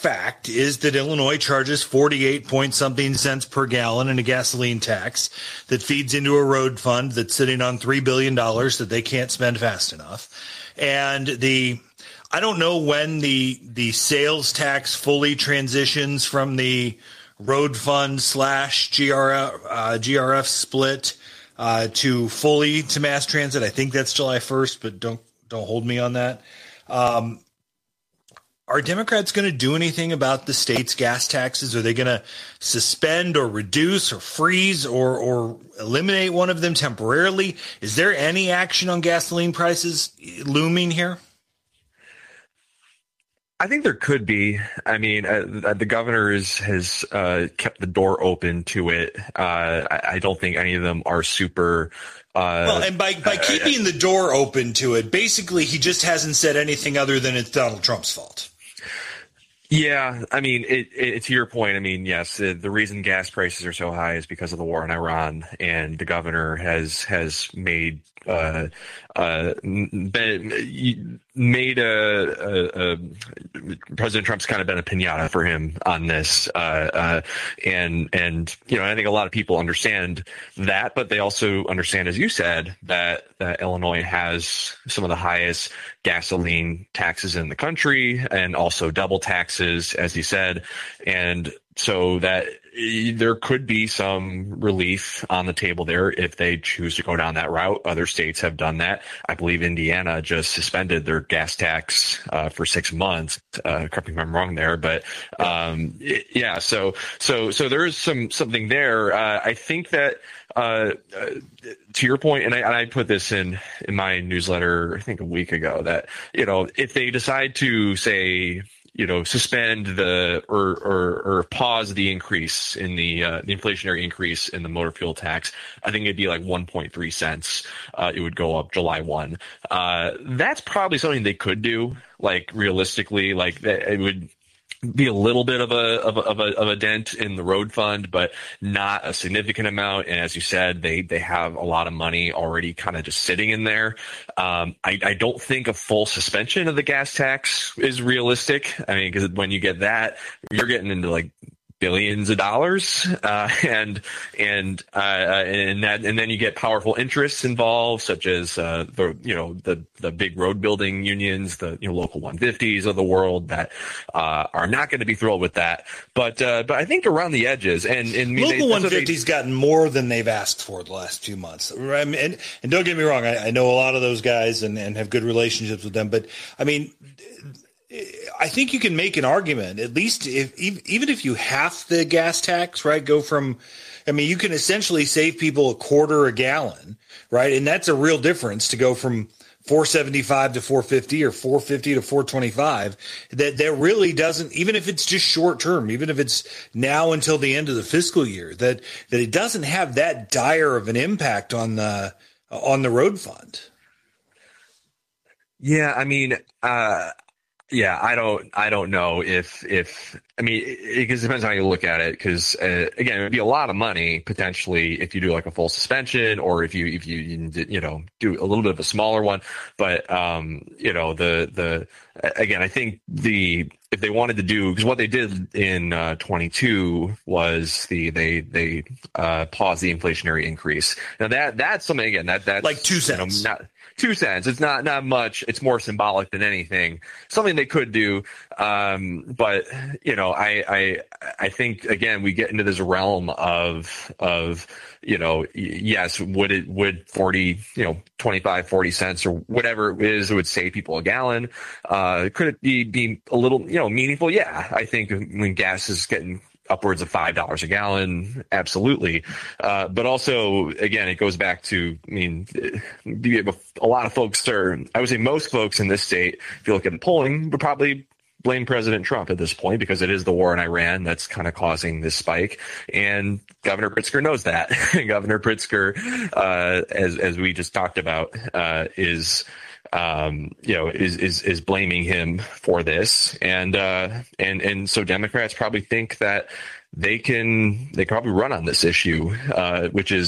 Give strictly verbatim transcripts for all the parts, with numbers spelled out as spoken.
fact is that Illinois charges forty-eight point something cents per gallon in a gasoline tax that feeds into a road fund that's sitting on three billion dollars that they can't spend fast enough. And the, I don't know when the, the sales tax fully transitions from the road fund slash G R F, uh, G R F split, uh, to fully to mass transit. I think that's July first, but don't, don't hold me on that. Um, Are Democrats going to do anything about the state's gas taxes? Are they going to suspend or reduce or freeze or, or eliminate one of them temporarily? Is there any action on gasoline prices looming here? I think there could be. I mean, uh, the governor is, has uh, kept the door open to it. Uh, I, I don't think any of them are super. Uh, well, and by, by keeping the door open to it, basically he just hasn't said anything other than it's Donald Trump's fault. Yeah, I mean, it, it, to your point, I mean, yes, the, the reason gas prices are so high is because of the war in Iran, and the governor has has made uh, uh, been, made a, a, a President Trump's kind of been a piñata for him on this, uh, uh, and and you know, I think a lot of people understand that, but they also understand, as you said, that that Illinois has some of the highest gasoline taxes in the country, and also double taxes, as he said, and so that there could be some relief on the table there if they choose to go down that route. Other states have done that. I believe Indiana just suspended their gas tax uh, for six months. Uh, correct me if I'm wrong there, but um, it, yeah. So so so there is some something there. Uh, I think that. Uh, uh, to your point, and I, and I put this in, in my newsletter, I think a week ago, that, you know, if they decide to say, you know, suspend the or or, or pause the increase in the uh, the inflationary increase in the motor fuel tax, I think it'd be like one point three cents. Uh, it would go up July first. Uh, that's probably something they could do. Like realistically, like that, it would be a little bit of a, of a of a of a dent in the road fund, but not a significant amount. And as you said, they they have a lot of money already kind of just sitting in there. Um, I, I don't think a full suspension of the gas tax is realistic. I mean, because when you get that, you're getting into like billions of dollars, uh, and and uh, and that and then you get powerful interests involved, such as uh, the you know the the big road building unions, the you know local one fifties of the world that uh, are not going to be thrilled with that. But uh, but I think around the edges, and, and local one fifties gotten more than they've asked for the last few months. I mean, and and don't get me wrong, I, I know a lot of those guys and, and have good relationships with them, but I mean, I think you can make an argument, at least if even if you half the gas tax, right, go from, I mean, you can essentially save people a quarter a gallon, right? And that's a real difference to go from four seventy-five to four fifty or four fifty to four twenty-five. That that really doesn't, even if it's just short term, even if it's now until the end of the fiscal year, that that it doesn't have that dire of an impact on the on the road fund. Yeah, I mean, uh Yeah, I don't. I don't know if if I mean it, it depends on how you look at it. Because uh, again, it would be a lot of money potentially if you do like a full suspension, or if you if you you know do a little bit of a smaller one. But um, you know the the again, I think the if they wanted to do, because what they did in uh, twenty-two was the they they uh, paused the inflationary increase. Now that that's something again that that's like two cents. You know, not, Two cents. It's not not much. It's more symbolic than anything. Something they could do, um, but you know, I I I think again we get into this realm of of you know, yes, would it would forty you know twenty-five, forty cents or whatever it is, it would save people a gallon. Uh, could it be be a little you know meaningful? Yeah, I think when gas is getting upwards of five dollars a gallon, absolutely. Uh, but also, again, it goes back to, I mean, a lot of folks are, I would say most folks in this state, if you look at the polling, would probably blame President Trump at this point, because it is the war in Iran that's kind of causing this spike. And Governor Pritzker knows that. Governor Pritzker, uh, as as we just talked about, uh, is Um, you know, is, is, is blaming him for this. And, uh, and, and so Democrats probably think that they can, they can probably run on this issue, uh, which is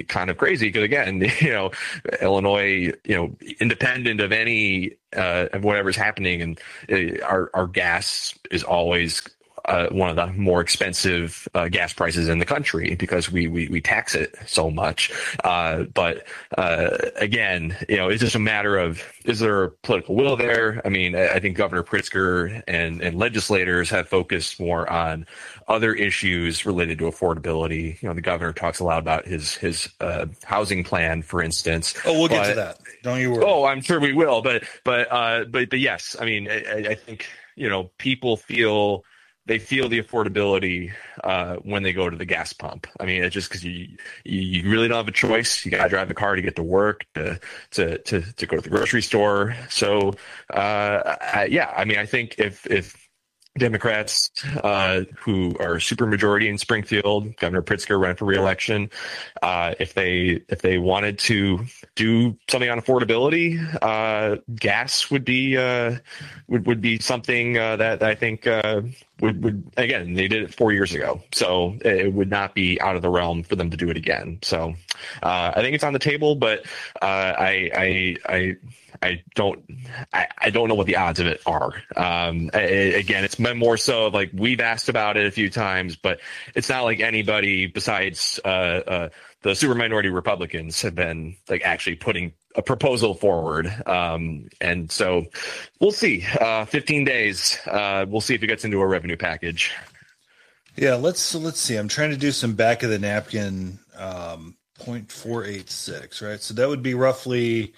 kind of crazy because, again, you know, Illinois, you know, independent of any uh, of whatever's happening, and uh, our our gas is always Uh, one of the more expensive uh, gas prices in the country because we we, we tax it so much. Uh, but uh, again, you know, it's just a matter of, is there a political will there? I mean, I, I think Governor Pritzker and, and legislators have focused more on other issues related to affordability. You know, the governor talks a lot about his his uh, housing plan, for instance. Oh, we'll but, get to that. Don't you worry. Oh, I'm sure we will. But but uh, but but yes, I mean, I, I think, you know, people feel. They feel the affordability uh, when they go to the gas pump. I mean, it's just because you, you you really don't have a choice. You got to drive the car to get to work, to to to, to go to the grocery store. So, uh, I, yeah, I mean, I think if if Democrats uh, who are supermajority in Springfield, Governor Pritzker ran for reelection, uh, if they if they wanted to do something on affordability, uh, gas would be uh, would would be something uh, that I think uh, would would again, they did it four years ago, so it would not be out of the realm for them to do it again. So uh, I think it's on the table, but uh, I I I. I don't, I, I don't know what the odds of it are. Um, I, again, it's more so like we've asked about it a few times, but it's not like anybody besides uh, uh, the super minority Republicans have been like actually putting a proposal forward. Um, and so we'll see. Uh, fifteen days. Uh, we'll see if it gets into a revenue package. Yeah, let's let's see. I'm trying to do some back of the napkin. Um, zero point four eight six, right? So that would be roughly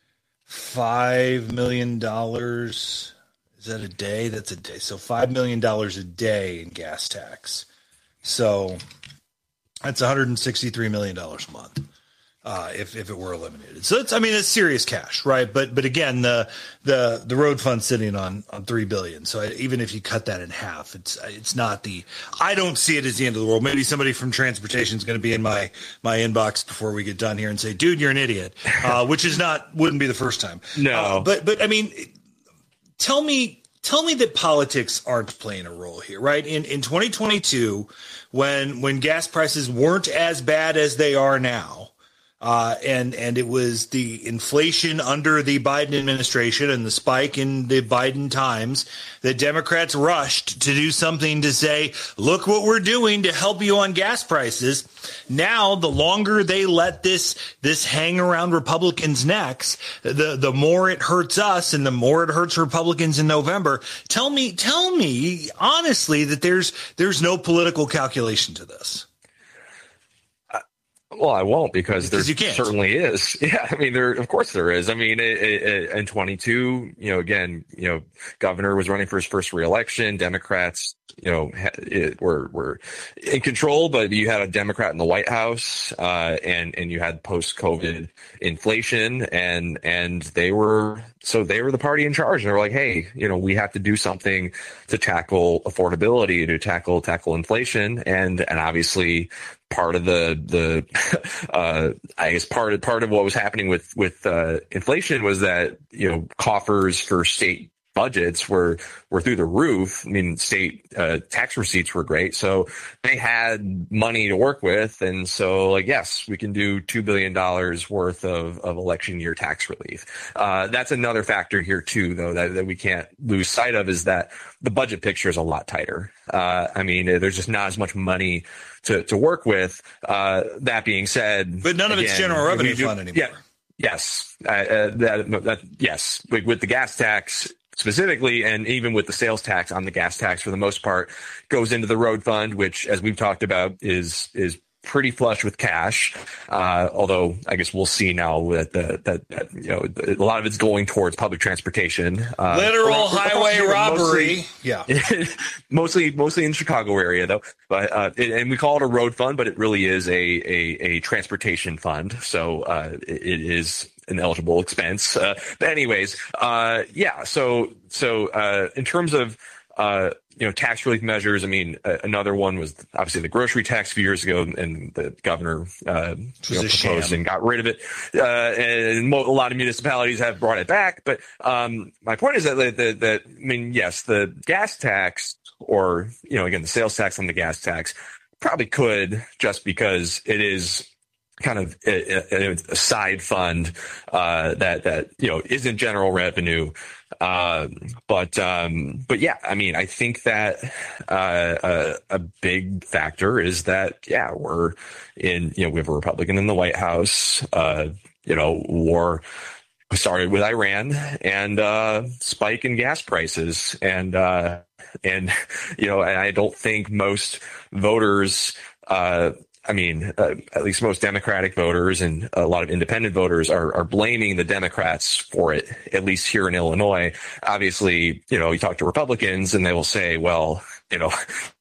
five million dollars. Is that a day? That's a day. So five million dollars a day in gas tax. So that's one hundred sixty-three million dollars a month. Uh, if, if it were eliminated. So it's, I mean, it's serious cash, right? But, but again, the, the, the road fund's sitting on, on three billion. So I, even if you cut that in half, it's, it's not the, I don't see it as the end of the world. Maybe somebody from transportation is going to be in my, my inbox before we get done here and say, dude, you're an idiot. Uh, which is not, wouldn't be the first time. No, uh, but, but I mean, tell me, tell me that politics aren't playing a role here, right? In, in twenty twenty-two, when, when gas prices weren't as bad as they are now, Uh, and, and it was the inflation under the Biden administration and the spike in the Biden times that Democrats rushed to do something to say, look what we're doing to help you on gas prices. Now, the longer they let this, this hang around Republicans' necks, the, the more it hurts us and the more it hurts Republicans in November. Tell me, tell me honestly that there's, there's no political calculation to this. Well, I won't because, because there certainly is. Yeah, I mean, there of course there is. I mean, it, it, in twenty-two, you know, again, you know, governor was running for his first reelection. Democrats, you know, it, were were in control, but you had a Democrat in the White House, uh, and and you had post-COVID inflation, and and they were so they were the party in charge. And they were like, hey, you know, we have to do something to tackle affordability, to tackle tackle inflation, and and obviously. Part of the the uh, I guess part of part of what was happening with with uh, inflation was that, you know, coffers for state budgets were were through the roof. I mean, state uh, tax receipts were great, so they had money to work with, and so like yes, we can do two billion dollars worth of of election year tax relief. Uh, that's another factor here too, though, that, that we can't lose sight of, is that the budget picture is a lot tighter. Uh, I mean, there's just not as much money to to work with. Uh, that being said, but none of again, it's general revenue do, fund anymore. Yeah, yes, uh, uh, that, that yes, with, with the gas tax specifically, and even with the sales tax on the gas tax for the most part, goes into the road fund, which, as we've talked about, is is pretty flush with cash. Uh, although I guess we'll see now that the, that, that you know a lot of it's going towards public transportation, uh, literal highway robbery. Mostly, yeah, mostly mostly in the Chicago area though. But uh, it, and we call it a road fund, but it really is a a, a transportation fund. So uh, it, it is an eligible expense. Uh, but anyways, uh, yeah. So so uh, in terms of uh, you know, tax relief measures, I mean, uh, another one was obviously the grocery tax a few years ago, and the governor uh, you know, proposed and got rid of it. Uh, and mo- a lot of municipalities have brought it back. But um, my point is that, that, that, I mean, yes, the gas tax, or, you know, again, the sales tax on the gas tax probably could, just because it is kind of a, a side fund uh, that that you know isn't general revenue. Uh, but um, but yeah, I mean, I think that uh, a, a big factor is that yeah, we're in you know we have a Republican in the White House. Uh, you know, war started with Iran and uh, spike in gas prices, and uh, and you know, and I don't think most voters. Uh, I mean, uh, at least most Democratic voters and a lot of independent voters are, are blaming the Democrats for it, at least here in Illinois. Obviously, you know, you talk to Republicans and they will say, well, you know,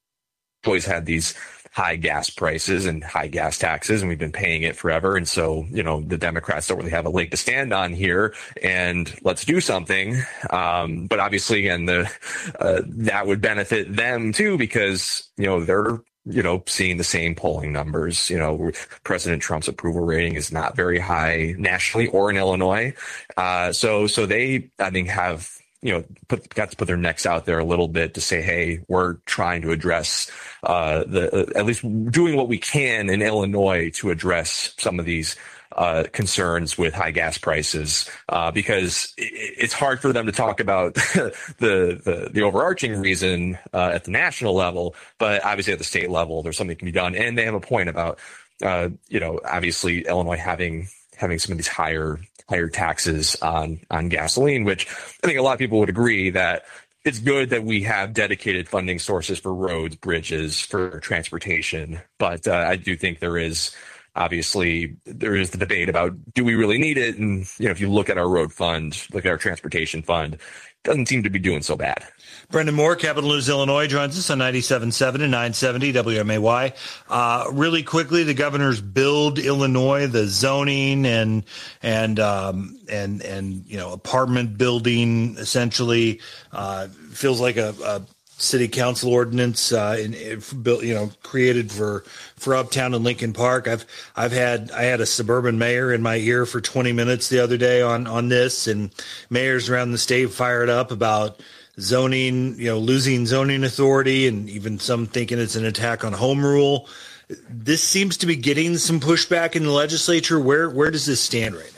always had these high gas prices and high gas taxes, and we've been paying it forever. And so, you know, the Democrats don't really have a leg to stand on here, and let's do something. Um, but obviously, again, the, uh, that would benefit them too, because, you know, they're, you know, seeing the same polling numbers. You know, President Trump's approval rating is not very high nationally or in Illinois. Uh, so, so they, I think, have, you know, put, got to put their necks out there a little bit to say, hey, we're trying to address, uh, the, uh, at least doing what we can in Illinois to address some of these Uh, concerns with high gas prices, uh, because it's hard for them to talk about the, the the overarching reason uh, at the national level, but obviously at the state level, there's something that can be done. And they have a point about, uh, you know, obviously Illinois having having some of these higher higher taxes on on gasoline, which I think a lot of people would agree that it's good that we have dedicated funding sources for roads, bridges, for transportation, but uh, I do think there is. Obviously, there is the debate about, do we really need it? And, you know, if you look at our road fund, look at our transportation fund, it doesn't seem to be doing so bad. Brendan Moore, Capital News Illinois, joins us on ninety-seven point seven and nine seventy W M A Y. Uh, really quickly, the governor's Build Illinois, the zoning and and um, and and you know apartment building essentially uh, feels like a, a city council ordinance, uh, in, built, you know, created for, for Uptown and Lincoln Park. I've, I've had, I had a suburban mayor in my ear for twenty minutes the other day on, on this, and mayors around the state fired up about zoning, you know, losing zoning authority, and even some thinking it's an attack on home rule. This seems to be getting some pushback in the legislature. Where, where does this stand right now?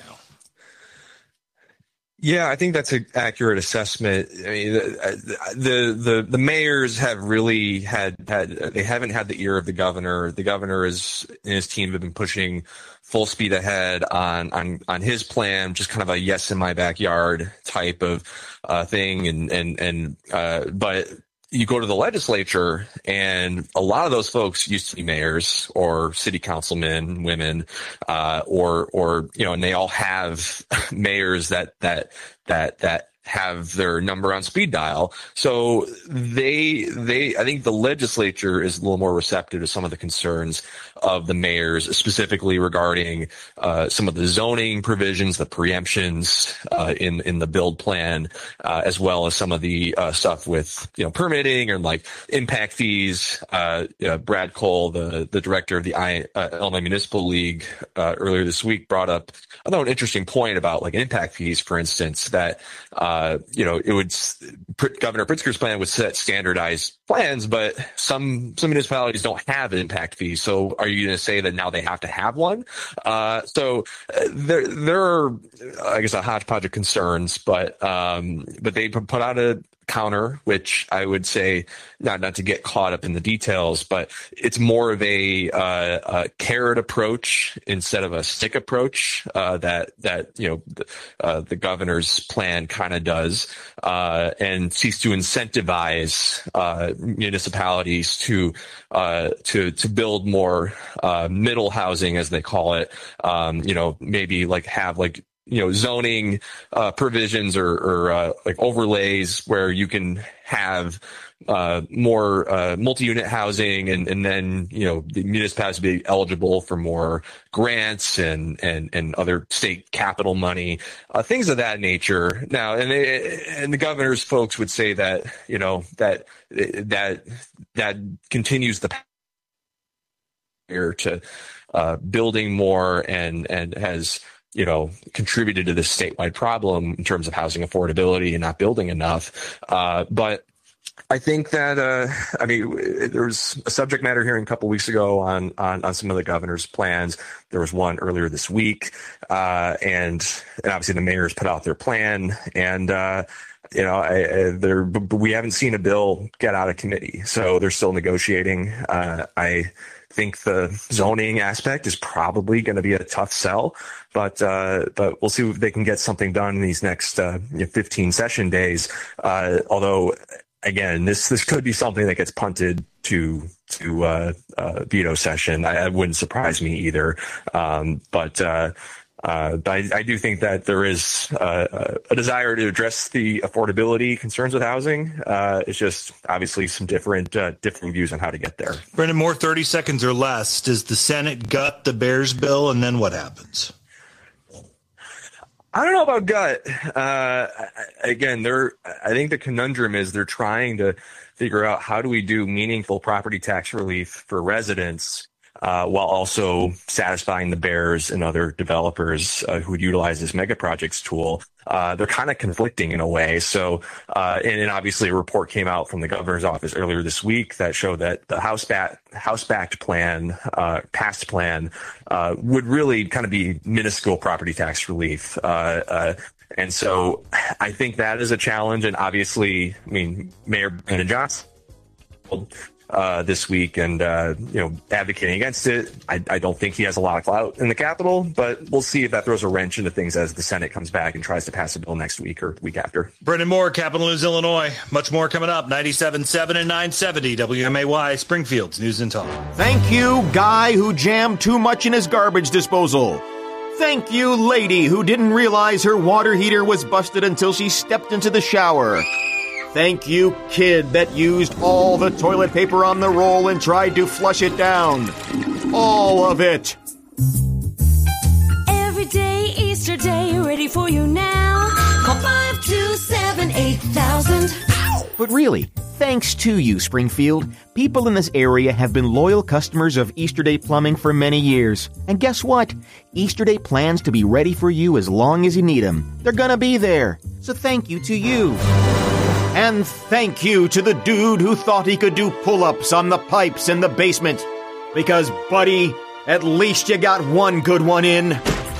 Yeah, I think that's an accurate assessment. I mean, the, the the the mayors have really had had they haven't had the ear of the governor. The governor is and his team have been pushing full speed ahead on on on his plan, just kind of a yes in my backyard type of uh, thing. And and and uh, but you go to the legislature, and a lot of those folks used to be mayors or city councilmen, women, uh, or, or, you know, and they all have mayors that, that, that, that have their number on speed dial. So they, they, I think the legislature is a little more receptive to some of the concerns of the mayors, specifically regarding uh, some of the zoning provisions, the preemptions uh, in in the build plan, uh, as well as some of the uh, stuff with you know permitting or like impact fees. Uh, uh, Brad Cole, the the director of the I, uh, Illinois Municipal League, uh, earlier this week brought up, I thought, an interesting point about like impact fees, for instance, that uh, you know it would Governor Pritzker's plan would set standardized plans, but some some municipalities don't have impact fees. So are you going to say that now they have to have one? Uh, so uh, there, there are, I guess, a hodgepodge of concerns, but um, but they put out a counter, which I would say, not not to get caught up in the details, but it's more of a, uh, a carrot approach instead of a stick approach uh, that that you know the, uh, the governor's plan kind of does, uh, and seeks to incentivize uh, municipalities to uh, to to build more uh, middle housing, as they call it. Um, you know, maybe like have like. you know, zoning uh, provisions or, or uh, like overlays where you can have uh, more uh, multi-unit housing, and, and then, you know, the municipalities be eligible for more grants and, and, and other state capital money, uh, things of that nature. Now, and they, and the governor's folks would say that, you know, that that that continues the path to uh, building more and and has, you know, contributed to this statewide problem in terms of housing affordability and not building enough. Uh, but I think that, uh, I mean, there was a subject matter hearing a couple weeks ago on, on, on some of the governor's plans. There was one earlier this week, uh, and, and obviously the mayor's put out their plan. And, uh, you know, I, I, there, we haven't seen a bill get out of committee, so they're still negotiating. Uh, I think the zoning aspect is probably going to be a tough sell, but uh, but we'll see if they can get something done in these next uh, fifteen session days. Uh, although, again, this this could be something that gets punted to to uh, uh, veto session. I, it wouldn't surprise me either. Um, but uh, uh, but I, I do think that there is uh, a desire to address the affordability concerns with housing. Uh, it's just obviously some different uh, different views on how to get there. Brendan Moore, thirty seconds or less. Does the Senate gut the Bears bill, and then what happens? I don't know about gut. Uh, again, they're, I think the conundrum is they're trying to figure out how do we do meaningful property tax relief for residents uh, while also satisfying the bears and other developers uh, who would utilize this mega projects tool. Uh, they're kind of conflicting in a way. So, uh, and, and obviously a report came out from the governor's office earlier this week that showed that the house back, house backed plan, uh, past plan, uh, would really kind of be minuscule property tax relief. Uh, uh, and so I think that is a challenge. And obviously, I mean, Mayor Brandon Johnson, Uh, this week and, uh, you know, advocating against it. I, I don't think he has a lot of clout in the Capitol, but we'll see if that throws a wrench into things as the Senate comes back and tries to pass a bill next week or week after. Brendan Moore, Capital News, Illinois. Much more coming up. ninety-seven point seven and nine seventy W M A Y, Springfield's News and Talk. Thank you, guy who jammed too much in his garbage disposal. Thank you, lady who didn't realize her water heater was busted until she stepped into the shower. Thank you, kid that used all the toilet paper on the roll and tried to flush it down. All of it. Every day, Easter Day, ready for you now. Call five two seven, eight thousand. But really, thanks to you, Springfield, people in this area have been loyal customers of Easter Day Plumbing for many years. And guess what? Easter Day plans to be ready for you as long as you need them. They're gonna be there. So thank you to you. And thank you to the dude who thought he could do pull-ups on the pipes in the basement. Because, buddy, at least you got one good one in.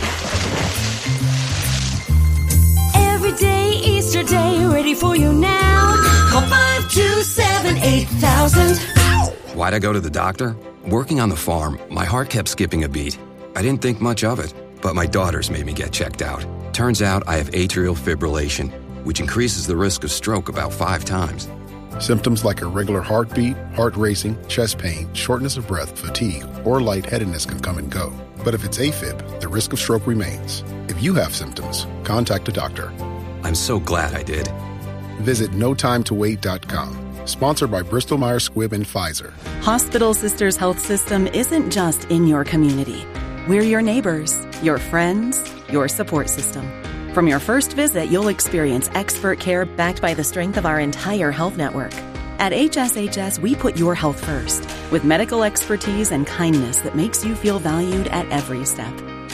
Every day, Easter Day, ready for you now. Call five two seven, eight thousand. Why'd I go to the doctor? Working on the farm, my heart kept skipping a beat. I didn't think much of it, but my daughters made me get checked out. Turns out I have atrial fibrillation, which increases the risk of stroke about five times. Symptoms like irregular heartbeat, heart racing, chest pain, shortness of breath, fatigue, or lightheadedness can come and go. But if it's AFib, the risk of stroke remains. If you have symptoms, contact a doctor. I'm so glad I did. Visit no time to wait dot com. Sponsored by Bristol Myers Squibb and Pfizer. Hospital Sisters Health System isn't just in your community. We're your neighbors, your friends, your support system. From your first visit, you'll experience expert care backed by the strength of our entire health network. At H S H S, we put your health first, with medical expertise and kindness that makes you feel valued at every step.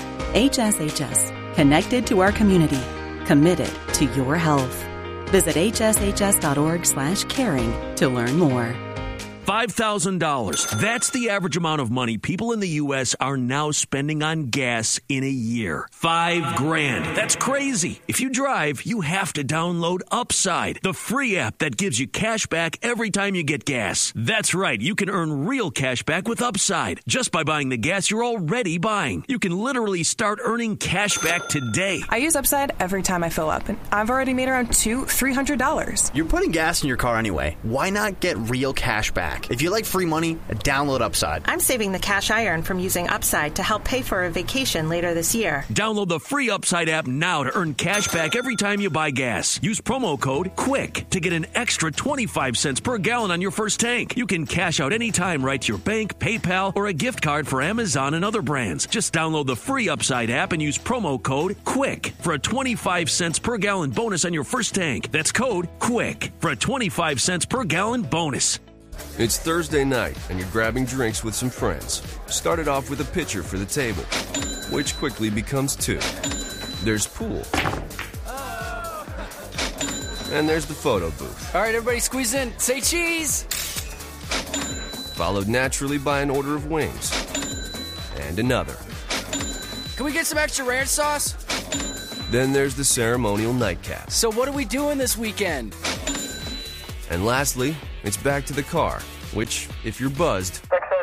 H S H S, connected to our community, committed to your health. Visit H S H S dot org slash caring to learn more. five thousand dollars. That's the average amount of money people in the U S are now spending on gas in a year. Five grand. That's crazy. If you drive, you have to download Upside, the free app that gives you cash back every time you get gas. That's right. You can earn real cash back with Upside just by buying the gas you're already buying. You can literally start earning cash back today. I use Upside every time I fill up, and I've already made around two, three hundred dollars. You're putting gas in your car anyway. Why not get real cash back? If you like free money, download Upside. I'm saving the cash I earn from using Upside to help pay for a vacation later this year. Download the free Upside app now to earn cash back every time you buy gas. Use promo code QUICK to get an extra twenty-five cents per gallon on your first tank. You can cash out anytime right to your bank, PayPal, or a gift card for Amazon and other brands. Just download the free Upside app and use promo code QUICK for a twenty-five cents per gallon bonus on your first tank. That's code QUICK for a twenty-five cents per gallon bonus. It's Thursday night, and you're grabbing drinks with some friends. Started off with a pitcher for the table, which quickly becomes two. There's pool. And there's the photo booth. All right, everybody squeeze in. Say cheese! Followed naturally by an order of wings. And another. Can we get some extra ranch sauce? Then there's the ceremonial nightcap. So what are we doing this weekend? And lastly, it's back to the car, which, if you're buzzed,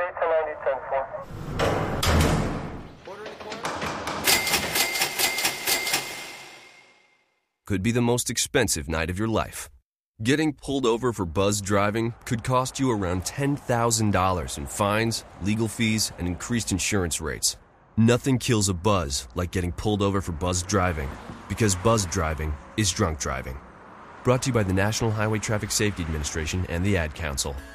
could be the most expensive night of your life. Getting pulled over for buzzed driving could cost you around ten thousand dollars in fines, legal fees, and increased insurance rates. Nothing kills a buzz like getting pulled over for buzzed driving, because buzzed driving is drunk driving. Brought to you by the National Highway Traffic Safety Administration and the Ad Council.